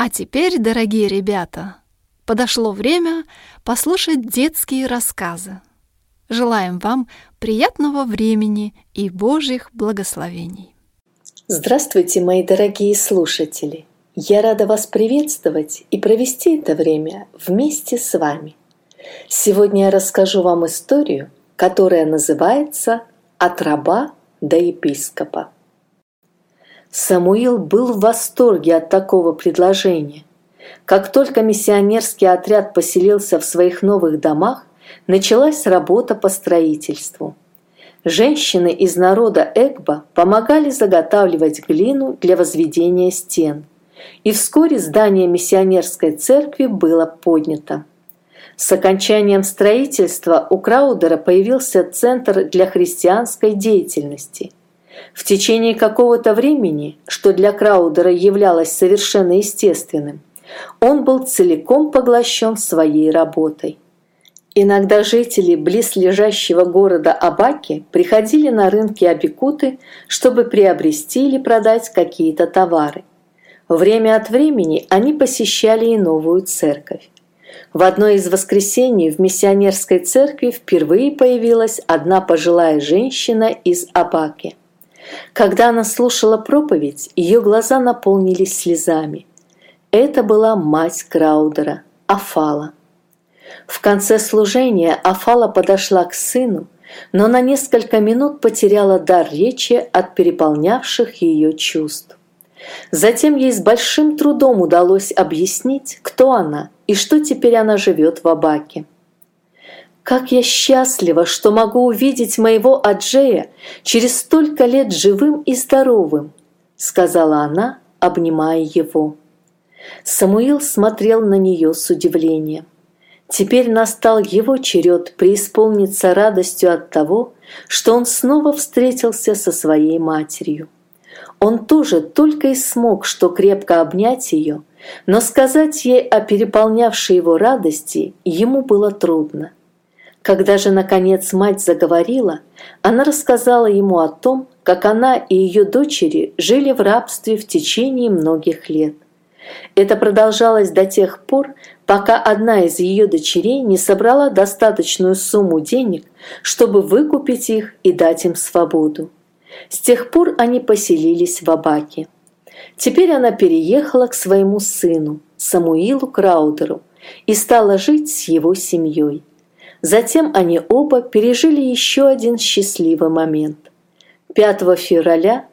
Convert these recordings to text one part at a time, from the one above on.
А теперь, дорогие ребята, подошло время послушать детские рассказы. Желаем вам приятного времени и Божьих благословений. Здравствуйте, мои дорогие слушатели! Я рада вас приветствовать и провести это время вместе с вами. Сегодня я расскажу вам историю, которая называется «От раба до епископа». Самуил был в восторге от такого предложения. Как только миссионерский отряд поселился в своих новых домах, началась работа по строительству. Женщины из народа Эгба помогали заготавливать глину для возведения стен, и вскоре здание миссионерской церкви было поднято. С окончанием строительства у Краудера появился центр для христианской деятельности. В течение какого-то времени, что для Краудера являлось совершенно естественным, он был целиком поглощен своей работой. Иногда жители близлежащего города Абаки приходили на рынки Абикуты, чтобы приобрести или продать какие-то товары. Время от времени они посещали и новую церковь. В одно из воскресений в миссионерской церкви впервые появилась одна пожилая женщина из Абаки. Когда она слушала проповедь, ее глаза наполнились слезами. Это была мать Краудера, Афала. В конце служения Афала подошла к сыну, но на несколько минут потеряла дар речи от переполнявших ее чувств. Затем ей с большим трудом удалось объяснить, кто она и что теперь она живет в Абаке. «Как я счастлива, что могу увидеть моего Аджея через столько лет живым и здоровым», — сказала она, обнимая его. Самуил смотрел на нее с удивлением. Теперь настал его черед преисполниться радостью от того, что он снова встретился со своей матерью. Он тоже только и смог что крепко обнять ее, но сказать ей о переполнявшей его радости ему было трудно. Когда же, наконец, мать заговорила, она рассказала ему о том, как она и ее дочери жили в рабстве в течение многих лет. Это продолжалось до тех пор, пока одна из ее дочерей не собрала достаточную сумму денег, чтобы выкупить их и дать им свободу. С тех пор они поселились в Абаке. Теперь она переехала к своему сыну, Самуилу Краудеру, и стала жить с его семьей. Затем они оба пережили еще один счастливый момент. 5 февраля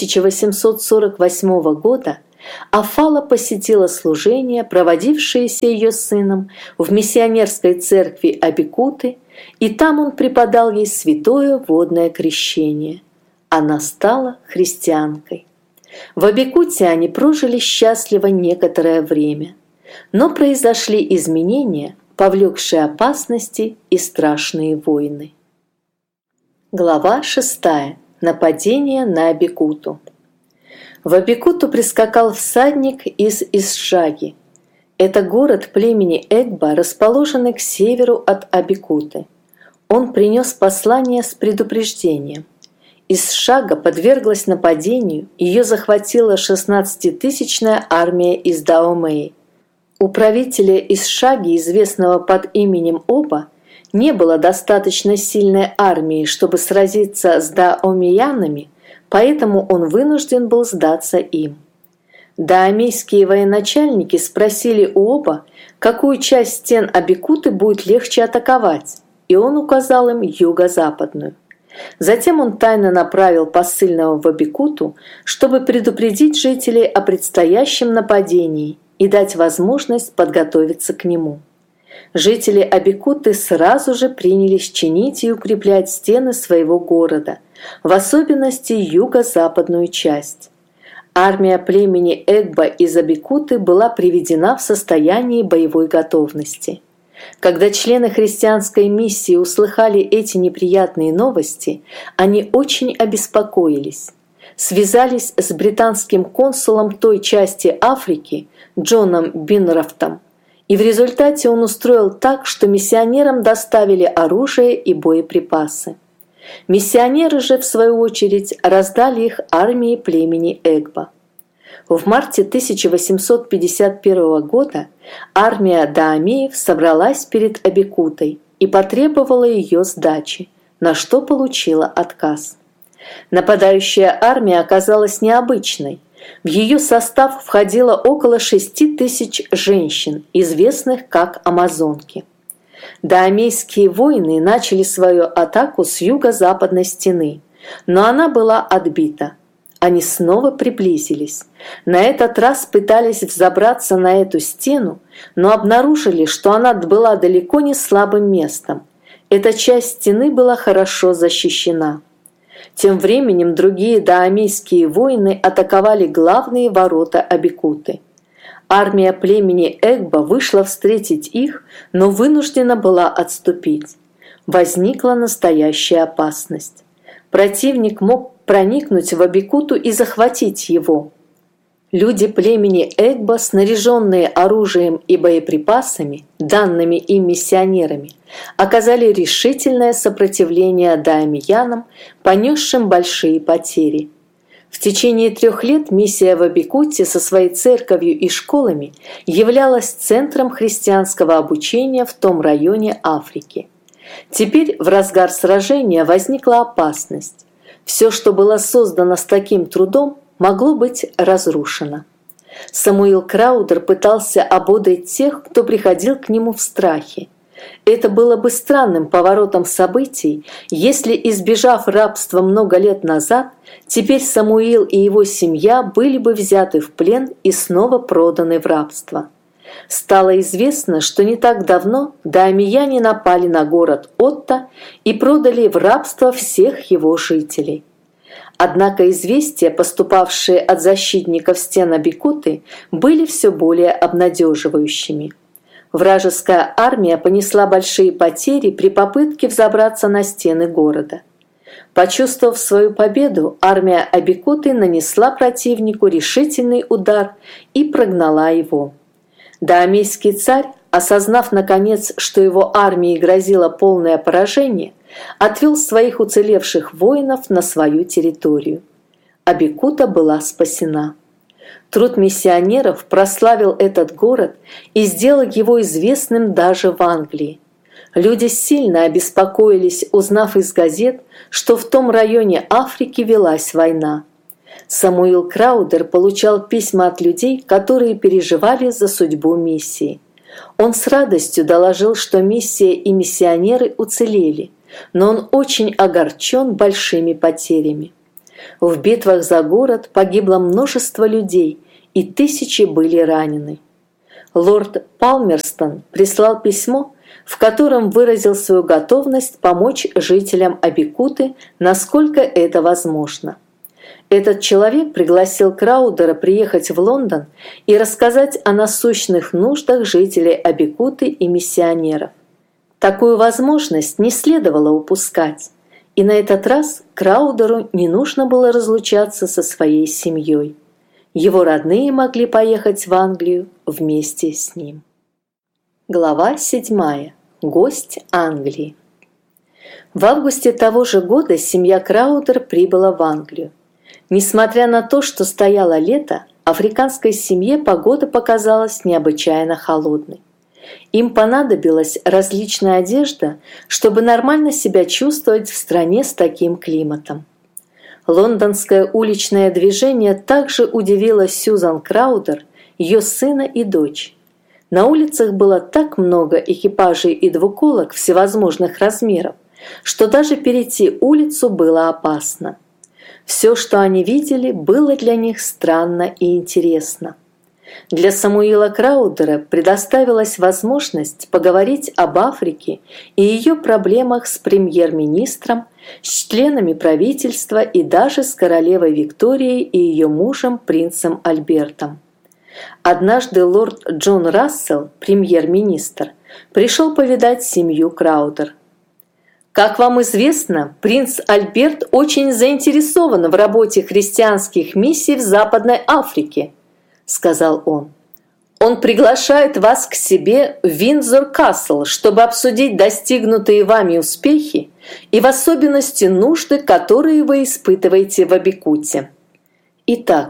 1848 года Афала посетила служение, проводившееся ее сыном в миссионерской церкви Абикуты, и там он преподал ей святое водное крещение. Она стала христианкой. В Абикуте они прожили счастливо некоторое время, но произошли изменения, повлекшие опасности и страшные войны. Глава 6. Нападение на Абикуту. В Абикуту прискакал всадник из Исшаги. Это город племени Эгба, расположенный к северу от Абикуты. Он принес послание с предупреждением. Исшага подверглась нападению, ее захватила 16-тысячная армия из Даомеи. У правителя Исшаги, известного под именем Оба, не было достаточно сильной армии, чтобы сразиться с даомеянами, поэтому он вынужден был сдаться им. Даомейские военачальники спросили у Оба, какую часть стен Абикуты будет легче атаковать, и он указал им юго-западную. Затем он тайно направил посыльного в Абикуту, чтобы предупредить жителей о предстоящем нападении и дать возможность подготовиться к нему. Жители Абикуты сразу же принялись чинить и укреплять стены своего города, в особенности юго-западную часть. Армия племени Эгба из Абикуты была приведена в состояние боевой готовности. Когда члены христианской миссии услыхали эти неприятные новости, они очень обеспокоились. Связались с британским консулом той части Африки Джоном Бинрафтом, и в результате он устроил так, что миссионерам доставили оружие и боеприпасы. Миссионеры же, в свою очередь, раздали их армии племени Эгба. В марте 1851 года армия даамеев собралась перед Абикутой и потребовала ее сдачи, на что получила отказ. Нападающая армия оказалась необычной. В ее состав входило около 6000 женщин, известных как амазонки. Даамейские воины начали свою атаку с юго-западной стены, но она была отбита. Они снова приблизились. На этот раз пытались взобраться на эту стену, но обнаружили, что она была далеко не слабым местом. Эта часть стены была хорошо защищена. Тем временем другие даамейские воины атаковали главные ворота Абикуты. Армия племени Эгба вышла встретить их, но вынуждена была отступить. Возникла настоящая опасность. Противник мог проникнуть в Абикуту и захватить его. Люди племени Эгба, снаряженные оружием и боеприпасами, данными им миссионерами, оказали решительное сопротивление даамиянам, понесшим большие потери. В течение 3 лет миссия в Абикуте со своей церковью и школами являлась центром христианского обучения в том районе Африки. Теперь в разгар сражения возникла опасность. Все, что было создано с таким трудом, могло быть разрушено. Самуил Краудер пытался ободрить тех, кто приходил к нему в страхе. Это было бы странным поворотом событий, если, избежав рабства много лет назад, теперь Самуил и его семья были бы взяты в плен и снова проданы в рабство. Стало известно, что не так давно даамияне напали на город Отта и продали в рабство всех его жителей. Однако известия, поступавшие от защитников стен Абикуты, были все более обнадеживающими. Вражеская армия понесла большие потери при попытке взобраться на стены города. Почувствовав свою победу, армия Абикуты нанесла противнику решительный удар и прогнала его. Даамейский царь, осознав наконец, что его армии грозило полное поражение, отвел своих уцелевших воинов на свою территорию. Абикута была спасена. Труд миссионеров прославил этот город и сделал его известным даже в Англии. Люди сильно обеспокоились, узнав из газет, что в том районе Африки велась война. Самуил Краудер получал письма от людей, которые переживали за судьбу миссии. Он с радостью доложил, что миссия и миссионеры уцелели, но он очень огорчен большими потерями. В битвах за город погибло множество людей, и тысячи были ранены. Лорд Палмерстон прислал письмо, в котором выразил свою готовность помочь жителям Абикуты, насколько это возможно. Этот человек пригласил Краудера приехать в Лондон и рассказать о насущных нуждах жителей Абикуты и миссионеров. Такую возможность не следовало упускать, и на этот раз Краудеру не нужно было разлучаться со своей семьей. Его родные могли поехать в Англию вместе с ним. Глава 7. Гость Англии. В августе того же года семья Краудер прибыла в Англию. Несмотря на то, что стояло лето, африканской семье погода показалась необычайно холодной. Им понадобилась различная одежда, чтобы нормально себя чувствовать в стране с таким климатом. Лондонское уличное движение также удивило Сьюзан Краудер, ее сына и дочь. На улицах было так много экипажей и двуколок всевозможных размеров, что даже перейти улицу было опасно. Все, что они видели, было для них странно и интересно. Для Самуила Краудера предоставилась возможность поговорить об Африке и ее проблемах с премьер-министром, с членами правительства и даже с королевой Викторией и ее мужем принцем Альбертом. Однажды лорд Джон Рассел, премьер-министр, пришел повидать семью Краудер. «Как вам известно, принц Альберт очень заинтересован в работе христианских миссий в Западной Африке», — сказал он. «Он приглашает вас к себе в Виндзор-Касл, чтобы обсудить достигнутые вами успехи и в особенности нужды, которые вы испытываете в Абикуте». Итак,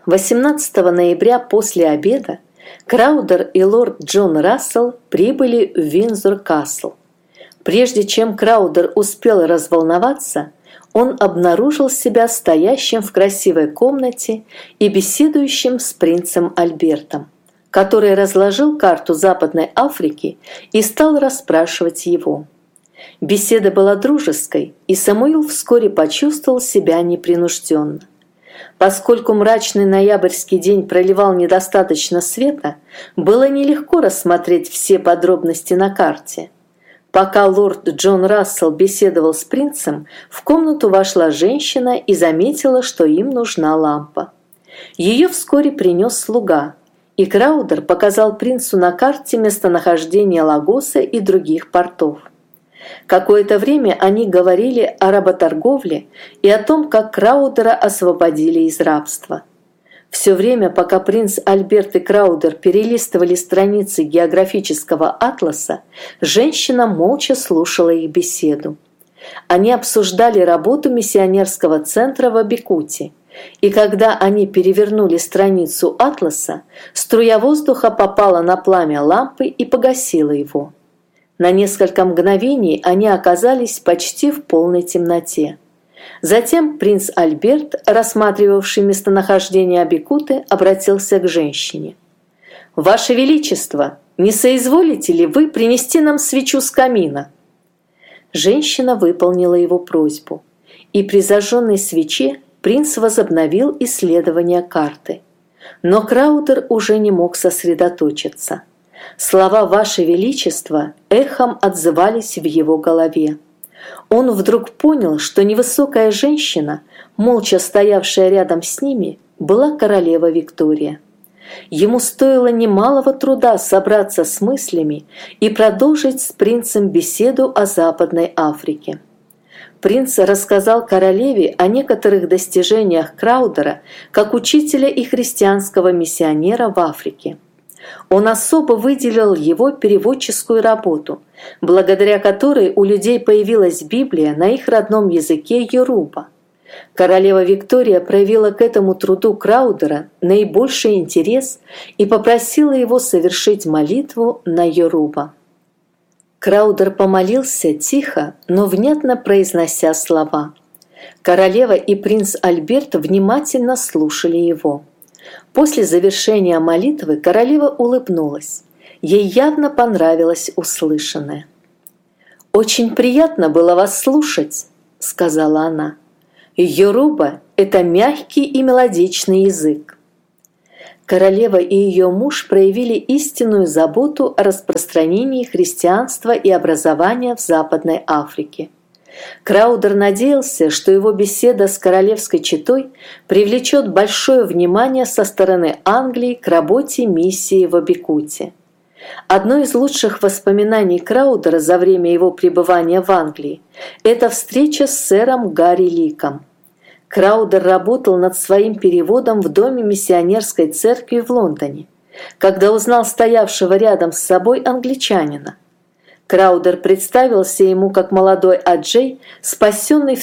18 ноября после обеда Краудер и лорд Джон Рассел прибыли в Виндзор-Касл. Прежде чем Краудер успел разволноваться, он обнаружил себя стоящим в красивой комнате и беседующим с принцем Альбертом, который разложил карту Западной Африки и стал расспрашивать его. Беседа была дружеской, и Самуил вскоре почувствовал себя непринужденно. Поскольку мрачный ноябрьский день проливал недостаточно света, было нелегко рассмотреть все подробности на карте. Пока лорд Джон Рассел беседовал с принцем, в комнату вошла женщина и заметила, что им нужна лампа. Ее вскоре принес слуга, и Краудер показал принцу на карте местонахождение Лагоса и других портов. Какое-то время они говорили о работорговле и о том, как Краудера освободили из рабства. Все время, пока принц Альберт и Краудер перелистывали страницы географического атласа, женщина молча слушала их беседу. Они обсуждали работу миссионерского центра в Абикуте, и когда они перевернули страницу атласа, струя воздуха попала на пламя лампы и погасила его. На несколько мгновений они оказались почти в полной темноте. Затем принц Альберт, рассматривавший местонахождение Абикуты, обратился к женщине. «Ваше Величество, не соизволите ли вы принести нам свечу с камина?» Женщина выполнила его просьбу, и при зажженной свече принц возобновил исследование карты. Но Краудер уже не мог сосредоточиться. Слова «Ваше Величество» эхом отзывались в его голове. Он вдруг понял, что невысокая женщина, молча стоявшая рядом с ними, была королева Виктория. Ему стоило немалого труда собраться с мыслями и продолжить с принцем беседу о Западной Африке. Принц рассказал королеве о некоторых достижениях Краудера как учителя и христианского миссионера в Африке. Он особо выделил его переводческую работу, благодаря которой у людей появилась Библия на их родном языке йоруба. Королева Виктория проявила к этому труду Краудера наибольший интерес и попросила его совершить молитву на йоруба. Краудер помолился тихо, но внятно произнося слова. Королева и принц Альберт внимательно слушали его. После завершения молитвы королева улыбнулась. Ей явно понравилось услышанное. «Очень приятно было вас слушать», — сказала она. «Йоруба — это мягкий и мелодичный язык». Королева и ее муж проявили истинную заботу о распространении христианства и образования в Западной Африке. Краудер надеялся, что его беседа с королевской четой привлечет большое внимание со стороны Англии к работе миссии в Абикуте. Одно из лучших воспоминаний Краудера за время его пребывания в Англии – это встреча с сэром Гарри Ликом. Краудер работал над своим переводом в доме миссионерской церкви в Лондоне, когда узнал стоявшего рядом с собой англичанина. Краудер представился ему как молодой Аджей, спасенный в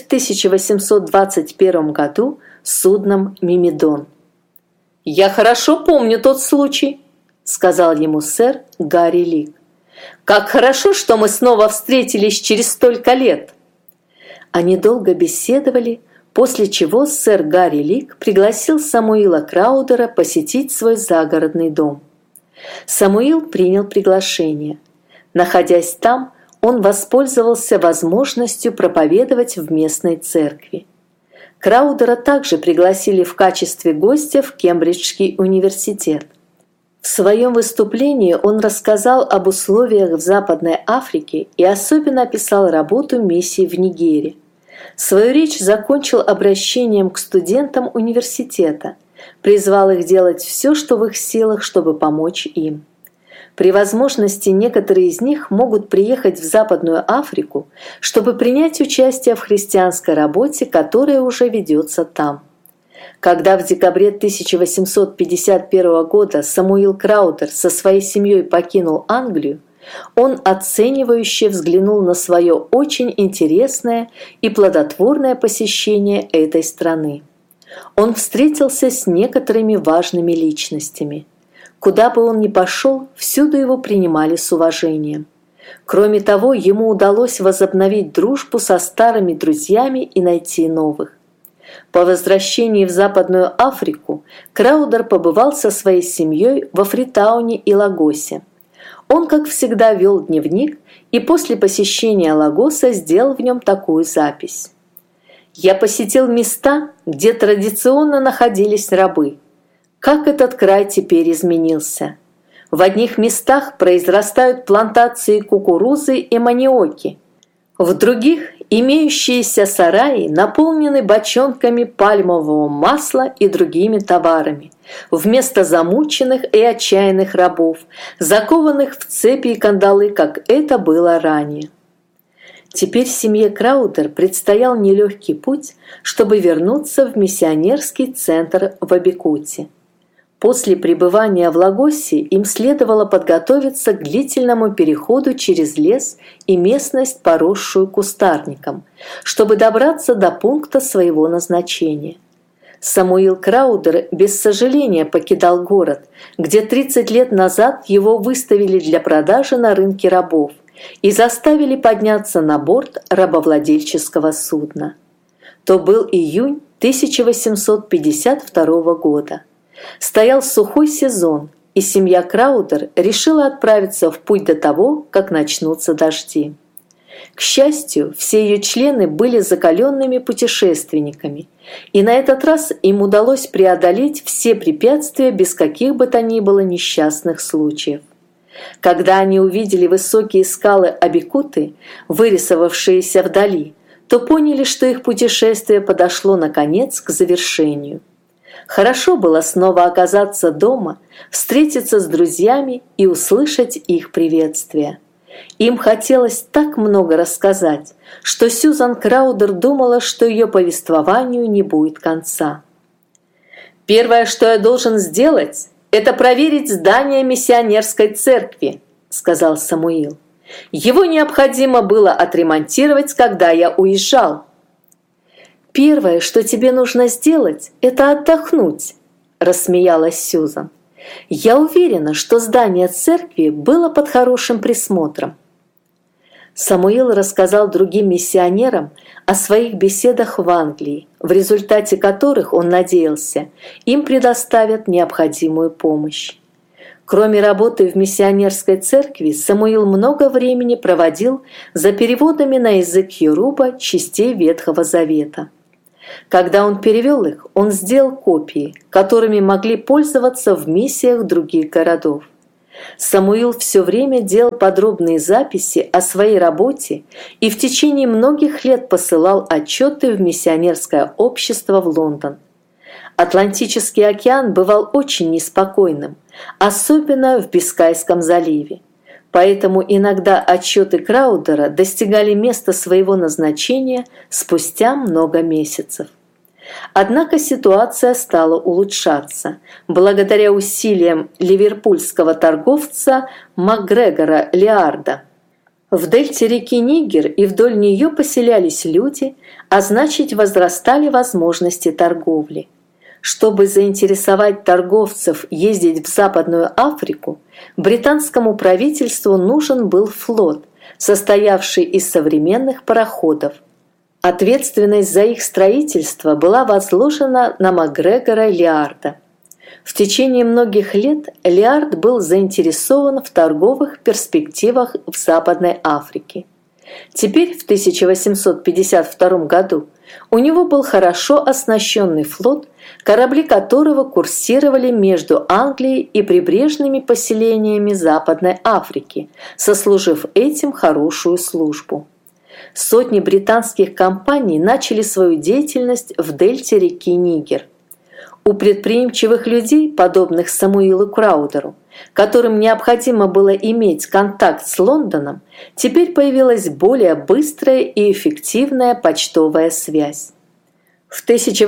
1821 году судном «Мимидон». «Я хорошо помню тот случай», — сказал ему сэр Гарри Лик. «Как хорошо, что мы снова встретились через столько лет!» Они долго беседовали, после чего сэр Гарри Лик пригласил Самуила Краудера посетить свой загородный дом. Самуил принял приглашение. Находясь там, он воспользовался возможностью проповедовать в местной церкви. Краудера также пригласили в качестве гостя в Кембриджский университет. В своем выступлении он рассказал об условиях в Западной Африке и особенно описал работу миссии в Нигере. Свою речь закончил обращением к студентам университета, призвал их делать все, что в их силах, чтобы помочь им. При возможности некоторые из них могут приехать в Западную Африку, чтобы принять участие в христианской работе, которая уже ведется там. Когда в декабре 1851 года Самуил Краудер со своей семьей покинул Англию, он оценивающе взглянул на свое очень интересное и плодотворное посещение этой страны. Он встретился с некоторыми важными личностями. Куда бы он ни пошел, всюду его принимали с уважением. Кроме того, ему удалось возобновить дружбу со старыми друзьями и найти новых. По возвращении в Западную Африку Краудер побывал со своей семьей во Фритауне и Лагосе. Он, как всегда, вел дневник и после посещения Лагоса сделал в нем такую запись. «Я посетил места, где традиционно находились рабы. Как этот край теперь изменился! В одних местах произрастают плантации кукурузы и маниоки, в других имеющиеся сараи наполнены бочонками пальмового масла и другими товарами, вместо замученных и отчаянных рабов, закованных в цепи и кандалы, как это было ранее». Теперь семье Краудер предстоял нелегкий путь, чтобы вернуться в миссионерский центр в Абикуте. После пребывания в Лагосе им следовало подготовиться к длительному переходу через лес и местность, поросшую кустарником, чтобы добраться до пункта своего назначения. Самуил Краудер без сожаления покидал город, где 30 лет назад его выставили для продажи на рынке рабов и заставили подняться на борт рабовладельческого судна. То был июнь 1852 года. Стоял сухой сезон, и семья Краудер решила отправиться в путь до того, как начнутся дожди. К счастью, все ее члены были закаленными путешественниками, и на этот раз им удалось преодолеть все препятствия без каких бы то ни было несчастных случаев. Когда они увидели высокие скалы Абикуты, вырисовавшиеся вдали, то поняли, что их путешествие подошло наконец к завершению. Хорошо было снова оказаться дома, встретиться с друзьями и услышать их приветствие. Им хотелось так много рассказать, что Сьюзан Краудер думала, что ее повествованию не будет конца. «Первое, что я должен сделать, это проверить здание миссионерской церкви», — сказал Самуил. «Его необходимо было отремонтировать, когда я уезжал». «Первое, что тебе нужно сделать, это отдохнуть», – рассмеялась Сьюзан. «Я уверена, что здание церкви было под хорошим присмотром». Самуил рассказал другим миссионерам о своих беседах в Англии, в результате которых, он надеялся, им предоставят необходимую помощь. Кроме работы в миссионерской церкви, Самуил много времени проводил за переводами на язык Йоруба частей Ветхого Завета. Когда он перевел их, он сделал копии, которыми могли пользоваться в миссиях других городов. Самуил все время делал подробные записи о своей работе и в течение многих лет посылал отчеты в миссионерское общество в Лондон. Атлантический океан бывал очень неспокойным, особенно в Бискайском заливе. Поэтому иногда отчеты Краудера достигали места своего назначения спустя много месяцев. Однако ситуация стала улучшаться благодаря усилиям ливерпульского торговца МакГрегора Леарда. В дельте реки Нигер и вдоль нее поселялись люди, а значит, возрастали возможности торговли. Чтобы заинтересовать торговцев ездить в Западную Африку, британскому правительству нужен был флот, состоявший из современных пароходов. Ответственность за их строительство была возложена на МакГрегора Леарда. В течение многих лет Леард был заинтересован в торговых перспективах в Западной Африке. Теперь, в 1852 году, у него был хорошо оснащенный флот, корабли которого курсировали между Англией и прибрежными поселениями Западной Африки, сослужив этим хорошую службу. Сотни британских компаний начали свою деятельность в дельте реки Нигер. У предприимчивых людей, подобных Самуилу Краудеру, которым необходимо было иметь контакт с Лондоном, теперь появилась более быстрая и эффективная почтовая связь. В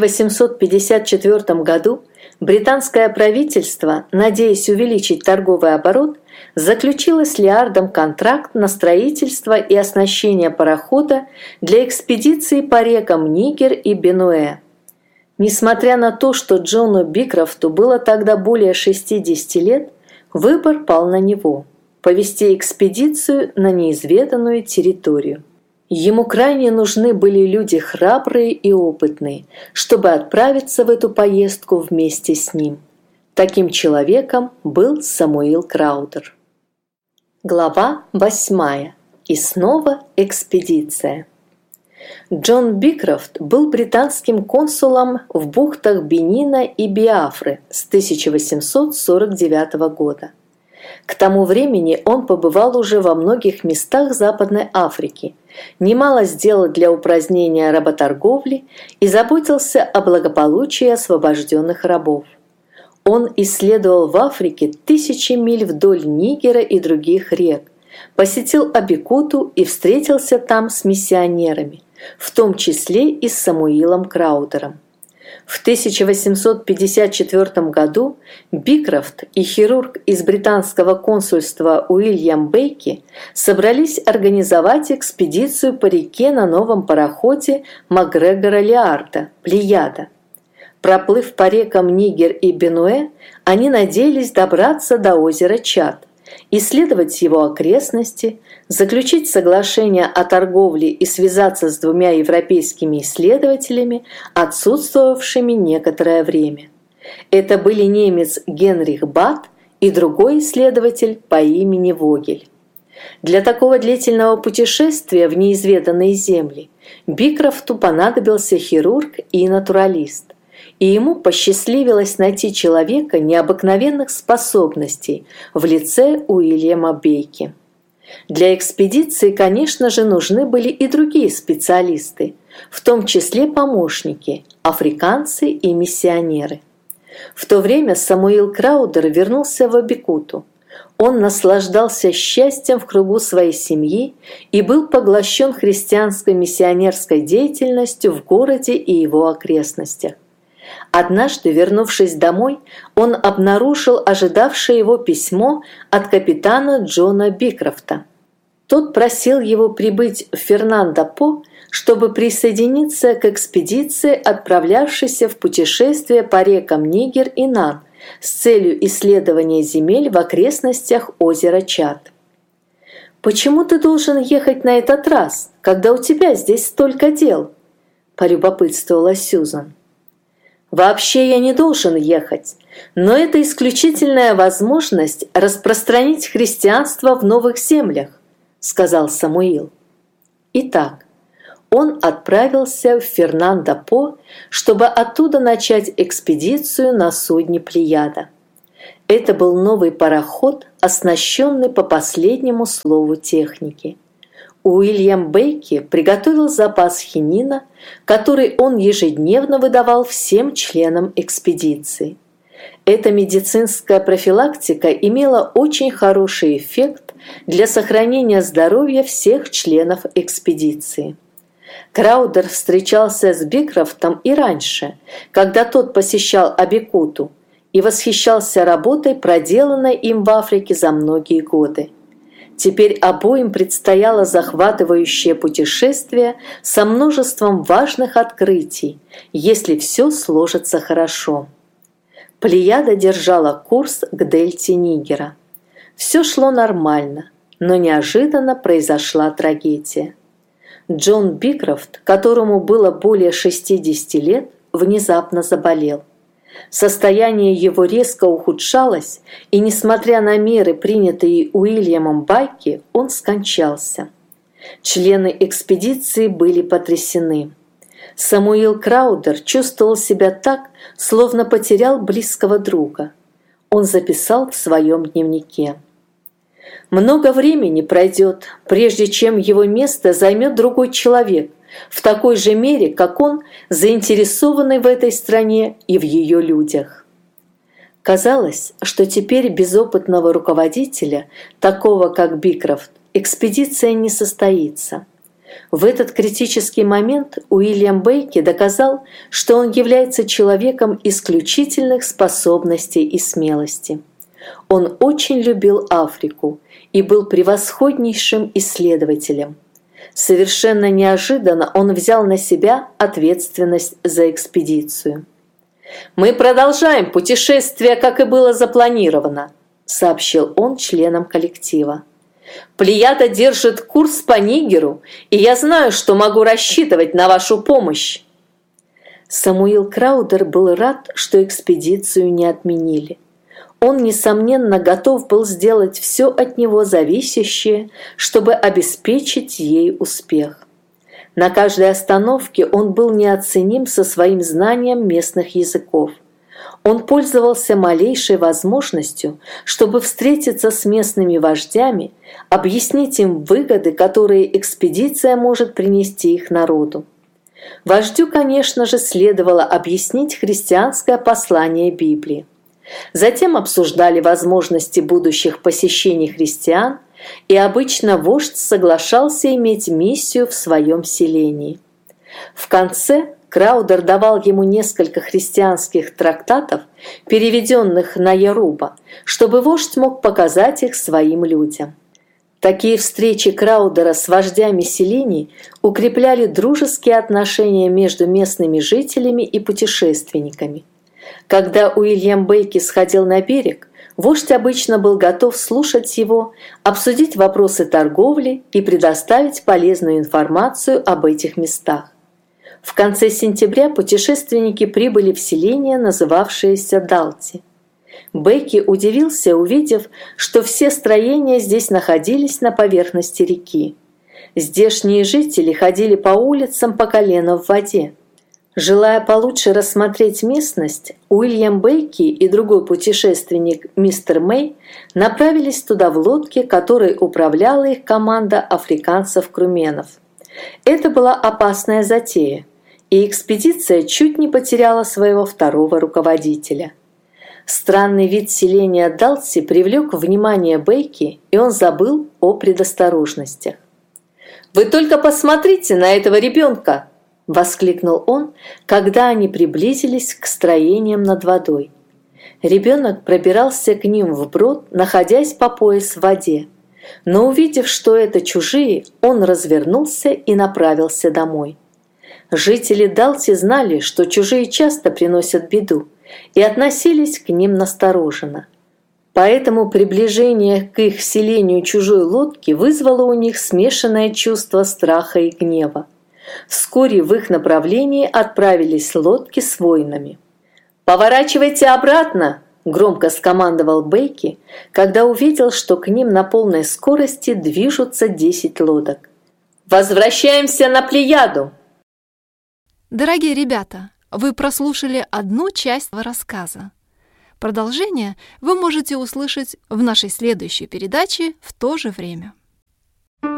1854 году британское правительство, надеясь увеличить торговый оборот, заключило с Леардом контракт на строительство и оснащение парохода для экспедиции по рекам Нигер и Бенуэ. Несмотря на то, что Джону Бикрофту было тогда более 60 лет, выбор пал на него – повести экспедицию на неизведанную территорию. Ему крайне нужны были люди храбрые и опытные, чтобы отправиться в эту поездку вместе с ним. Таким человеком был Самуил Краудер. Глава 8. И снова экспедиция. Джон Бикрофт был британским консулом в бухтах Бенина и Биафры с 1849 года. К тому времени он побывал уже во многих местах Западной Африки, немало сделал для упразднения работорговли и заботился о благополучии освобожденных рабов. Он исследовал в Африке 1000 миль вдоль Нигера и других рек, посетил Абикуту и встретился там с миссионерами, в том числе и с Самуилом Краудером. В 1854 году Бикрофт и хирург из британского консульства Уильям Бейки собрались организовать экспедицию по реке на новом пароходе Макгрегора Лиарда «Плеяда». Проплыв по рекам Нигер и Бенуэ, они надеялись добраться до озера Чад, исследовать его окрестности, заключить соглашение о торговле и связаться с 2 европейскими исследователями, отсутствовавшими некоторое время. Это были немец Генрих Бат и другой исследователь по имени Вогель. Для такого длительного путешествия в неизведанные земли Бикрофту понадобился хирург и натуралист, и ему посчастливилось найти человека необыкновенных способностей в лице Уильяма Бейки. Для экспедиции, конечно же, нужны были и другие специалисты, в том числе помощники, африканцы и миссионеры. В то время Самуил Краудер вернулся в Абикуту. Он наслаждался счастьем в кругу своей семьи и был поглощен христианской миссионерской деятельностью в городе и его окрестностях. Однажды, вернувшись домой, он обнаружил ожидавшее его письмо от капитана Джона Бикрофта. Тот просил его прибыть в Фернандо-По, чтобы присоединиться к экспедиции, отправлявшейся в путешествие по рекам Нигер и Нан с целью исследования земель в окрестностях озера Чад. «Почему ты должен ехать на этот раз, когда у тебя здесь столько дел?» – полюбопытствовала Сьюзан. «Вообще я не должен ехать, но это исключительная возможность распространить христианство в новых землях», – сказал Самуил. Итак, он отправился в Фернандо-По, чтобы оттуда начать экспедицию на судне «Плеяда». Это был новый пароход, оснащенный по последнему слову техники. Уильям Бейки приготовил запас хинина, который он ежедневно выдавал всем членам экспедиции. Эта медицинская профилактика имела очень хороший эффект для сохранения здоровья всех членов экспедиции. Краудер встречался с Бикрофтом и раньше, когда тот посещал Абикуту, и восхищался работой, проделанной им в Африке за многие годы. Теперь обоим предстояло захватывающее путешествие со множеством важных открытий, если все сложится хорошо. Плеяда держала курс к дельте Нигера. Все шло нормально, но неожиданно произошла трагедия. Джон Бикрофт, которому было более 60 лет, внезапно заболел. Состояние его резко ухудшалось, и, несмотря на меры, принятые Уильямом Бейки, он скончался. Члены экспедиции были потрясены. Самуил Краудер чувствовал себя так, словно потерял близкого друга. Он записал в своем дневнике: «Много времени пройдет, прежде чем его место займет другой человек, в такой же мере, как он, заинтересованный в этой стране и в ее людях». Казалось, что теперь без опытного руководителя, такого как Бикрофт, экспедиция не состоится. В этот критический момент Уильям Бейки доказал, что он является человеком исключительных способностей и смелости. Он очень любил Африку и был превосходнейшим исследователем. Совершенно неожиданно он взял на себя ответственность за экспедицию. «Мы продолжаем путешествие, как и было запланировано», – сообщил он членам коллектива. «Плеяда держит курс по Нигеру, и я знаю, что могу рассчитывать на вашу помощь». Самуил Краудер был рад, что экспедицию не отменили. Он, несомненно, готов был сделать все от него зависящее, чтобы обеспечить ей успех. На каждой остановке он был неоценим со своим знанием местных языков. Он пользовался малейшей возможностью, чтобы встретиться с местными вождями, объяснить им выгоды, которые экспедиция может принести их народу. Вождю, конечно же, следовало объяснить христианское послание Библии. Затем обсуждали возможности будущих посещений христиан, и обычно вождь соглашался иметь миссию в своем селении. В конце Краудер давал ему несколько христианских трактатов, переведенных на Яруба, чтобы вождь мог показать их своим людям. Такие встречи Краудера с вождями селений укрепляли дружеские отношения между местными жителями и путешественниками. Когда Уильям Бейки сходил на берег, вождь обычно был готов слушать его, обсудить вопросы торговли и предоставить полезную информацию об этих местах. В конце сентября путешественники прибыли в селение, называвшееся Далти. Бейки удивился, увидев, что все строения здесь находились на поверхности реки. Здешние жители ходили по улицам по колено в воде. Желая получше рассмотреть местность, Уильям Бейки и другой путешественник мистер Мэй направились туда в лодке, которой управляла их команда африканцев-круменов. Это была опасная затея, и экспедиция чуть не потеряла своего второго руководителя. Странный вид селения Далси привлек внимание Бейки, и он забыл о предосторожностях. «Вы только посмотрите на этого ребенка!» – воскликнул он, когда они приблизились к строениям над водой. Ребенок пробирался к ним вброд, находясь по пояс в воде. Но увидев, что это чужие, он развернулся и направился домой. Жители Далти знали, что чужие часто приносят беду, и относились к ним настороженно. Поэтому приближение к их селению чужой лодки вызвало у них смешанное чувство страха и гнева. Вскоре в их направлении отправились лодки с воинами. «Поворачивайте обратно!» – громко скомандовал Бейки, когда увидел, что к ним на полной скорости движутся 10 лодок. «Возвращаемся на Плеяду!» Дорогие ребята, вы прослушали одну часть рассказа. Продолжение вы можете услышать в нашей следующей передаче в то же время.